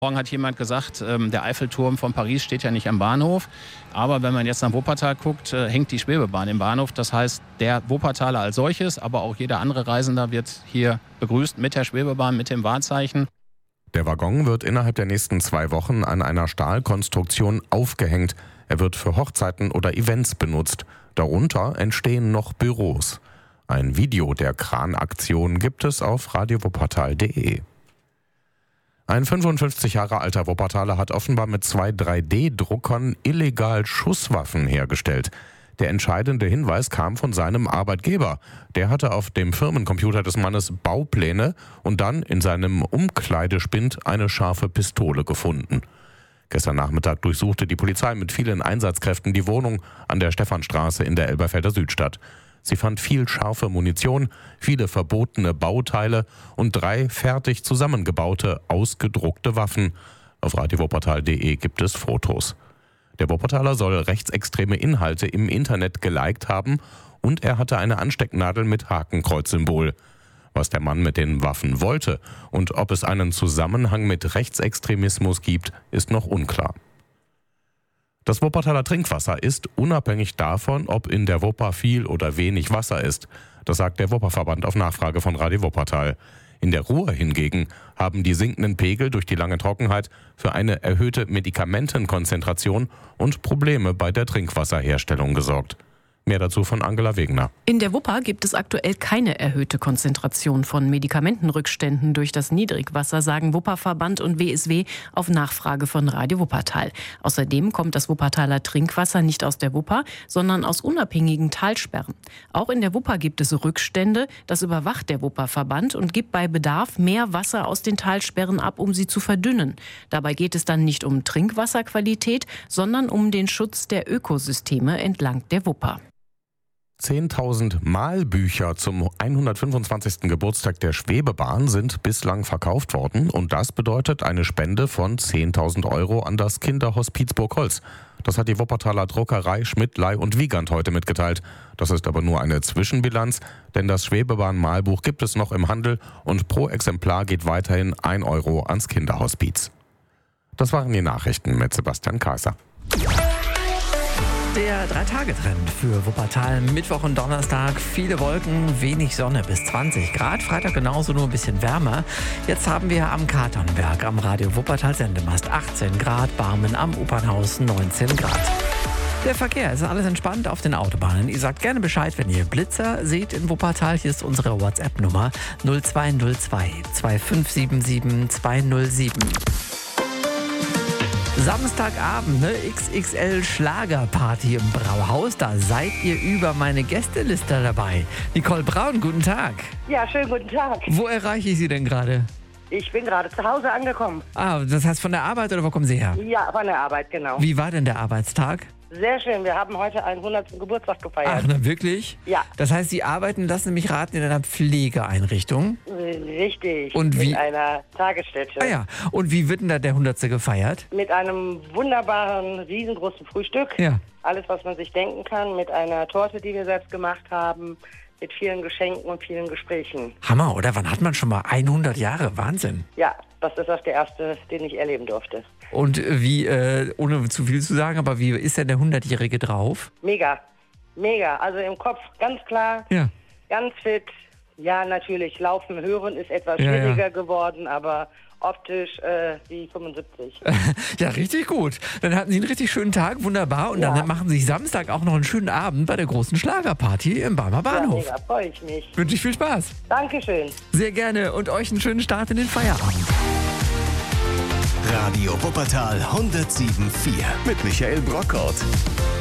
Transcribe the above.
Morgen hat jemand gesagt, der Eiffelturm von Paris steht ja nicht am Bahnhof. Aber wenn man jetzt nach Wuppertal guckt, hängt die Schwebebahn im Bahnhof. Das heißt, der Wuppertaler als solches, aber auch jeder andere Reisender wird hier begrüßt mit der Schwebebahn, mit dem Wahrzeichen. Der Waggon wird innerhalb der nächsten 2 Wochen an einer Stahlkonstruktion aufgehängt. Er wird für Hochzeiten oder Events benutzt. Darunter entstehen noch Büros. Ein Video der Kranaktion gibt es auf radiowuppertal.de. Ein 55 Jahre alter Wuppertaler hat offenbar mit 2 3D-Druckern illegal Schusswaffen hergestellt. Der entscheidende Hinweis kam von seinem Arbeitgeber. Der hatte auf dem Firmencomputer des Mannes Baupläne und dann in seinem Umkleidespind eine scharfe Pistole gefunden. Gestern Nachmittag durchsuchte die Polizei mit vielen Einsatzkräften die Wohnung an der Stephanstraße in der Elberfelder Südstadt. Sie fand viel scharfe Munition, viele verbotene Bauteile und 3 fertig zusammengebaute, ausgedruckte Waffen. Auf radiowuppertal.de gibt es Fotos. Der Wuppertaler soll rechtsextreme Inhalte im Internet geliked haben und er hatte eine Anstecknadel mit Hakenkreuzsymbol. Was der Mann mit den Waffen wollte und ob es einen Zusammenhang mit Rechtsextremismus gibt, ist noch unklar. Das Wuppertaler Trinkwasser ist unabhängig davon, ob in der Wupper viel oder wenig Wasser ist. Das sagt der Wupperverband auf Nachfrage von Radio Wuppertal. In der Ruhr hingegen haben die sinkenden Pegel durch die lange Trockenheit für eine erhöhte Medikamentenkonzentration und Probleme bei der Trinkwasserherstellung gesorgt. Mehr dazu von Angela Wegner. In der Wupper gibt es aktuell keine erhöhte Konzentration von Medikamentenrückständen durch das Niedrigwasser, sagen Wupperverband und WSW auf Nachfrage von Radio Wuppertal. Außerdem kommt das Wuppertaler Trinkwasser nicht aus der Wupper, sondern aus unabhängigen Talsperren. Auch in der Wupper gibt es Rückstände. Das überwacht der Wupperverband und gibt bei Bedarf mehr Wasser aus den Talsperren ab, um sie zu verdünnen. Dabei geht es dann nicht um Trinkwasserqualität, sondern um den Schutz der Ökosysteme entlang der Wupper. 10.000 Malbücher zum 125. Geburtstag der Schwebebahn sind bislang verkauft worden und das bedeutet eine Spende von 10.000 € an das Kinderhospiz Burgholz. Das hat die Wuppertaler Druckerei Schmidt, Leih und Wiegand heute mitgeteilt. Das ist aber nur eine Zwischenbilanz, denn das Schwebebahn-Malbuch gibt es noch im Handel und pro Exemplar geht weiterhin 1 € ans Kinderhospiz. Das waren die Nachrichten mit Sebastian Kaiser. Der 3-Tage-Trend für Wuppertal. Mittwoch und Donnerstag viele Wolken, wenig Sonne bis 20 Grad. Freitag genauso, nur ein bisschen wärmer. Jetzt haben wir am Kartonberg am Radio Wuppertal Sendemast 18 Grad, Barmen am Opernhaus 19 Grad. Der Verkehr ist alles entspannt auf den Autobahnen. Ihr sagt gerne Bescheid, wenn ihr Blitzer seht in Wuppertal. Hier ist unsere WhatsApp-Nummer 0202 2577 207. Samstagabend, XXL Schlagerparty im Brauhaus. Da seid ihr über meine Gästeliste dabei. Nicole Braun, guten Tag. Ja, schönen guten Tag. Wo erreiche ich Sie denn gerade? Ich bin gerade zu Hause angekommen. Ah, das heißt von der Arbeit oder wo kommen Sie her? Ja, von der Arbeit, genau. Wie war denn der Arbeitstag? Sehr schön, wir haben heute einen 100. Geburtstag gefeiert. Ach, na wirklich? Ja. Das heißt, Sie arbeiten, lassen Sie mich raten, in einer Pflegeeinrichtung? Richtig. Und wie? In einer Tagesstätte. Ah ja, und wie wird denn da der 100. gefeiert? Mit einem wunderbaren, riesengroßen Frühstück. Ja. Alles, was man sich denken kann. Mit einer Torte, die wir selbst gemacht haben. Mit vielen Geschenken und vielen Gesprächen. Hammer, oder? Wann hat man schon mal 100 Jahre? Wahnsinn. Ja, das ist auch der erste, den ich erleben durfte. Und wie, ohne zu viel zu sagen, aber wie ist denn der 100-Jährige drauf? Mega, mega. Also im Kopf ganz klar, Ja. ganz fit. Ja, natürlich, Laufen, Hören ist etwas Ja, schwieriger ja. geworden, aber optisch wie 75. Ja, richtig gut. Dann hatten Sie einen richtig schönen Tag, wunderbar. Und Ja. dann machen Sie Samstag auch noch einen schönen Abend bei der großen Schlagerparty im Barmer Bahnhof. Ja, mega, freue ich mich. Wünsche ich viel Spaß. Dankeschön. Sehr gerne und euch einen schönen Start in den Feierabend. Radio Wuppertal 107.4 mit Michael Brockhaut.